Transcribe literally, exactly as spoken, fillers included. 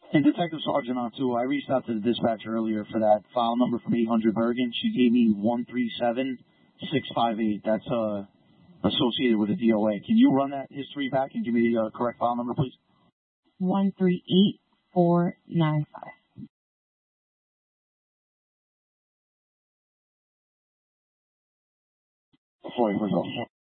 And Detective Sergeant on too, I reached out to the dispatcher earlier for that file number from eight hundred Bergen. She gave me one three seven six five eight. That's uh, associated with the D O A. Can you run that history back and give me the uh, correct file number, please? one three eight four nine five. Before I